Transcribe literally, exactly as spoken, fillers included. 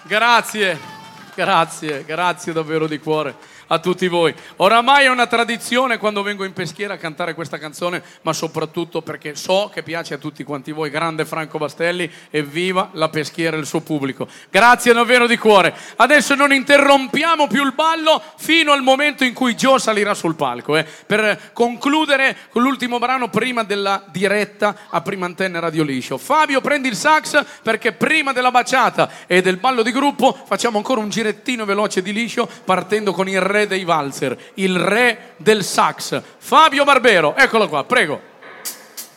Grazie, grazie, grazie davvero di cuore a tutti voi. Oramai è una tradizione quando vengo in Peschiera a cantare questa canzone, ma soprattutto perché so che piace a tutti quanti voi. Grande Franco Bastelli, e viva la Peschiera e il suo pubblico. Grazie davvero di cuore. Adesso non interrompiamo più il ballo fino al momento in cui Gio salirà sul palco, eh, per concludere con l'ultimo brano prima della diretta a Prima Antenne Radio Liscio. Fabio, prendi il sax, perché prima della baciata e del ballo di gruppo facciamo ancora un girettino veloce di liscio, partendo con il re dei valzer, il re del sax, Fabio Barbero. Eccolo qua, prego.